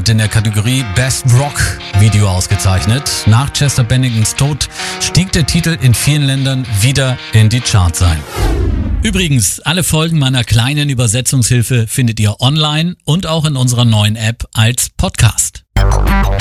in der Kategorie Best Rock Video ausgezeichnet. Nach Chester Benningtons Tod stieg der Titel in vielen Ländern wieder in die Charts ein. Übrigens, alle Folgen meiner kleinen Übersetzungshilfe findet ihr online und auch in unserer neuen App als Podcast.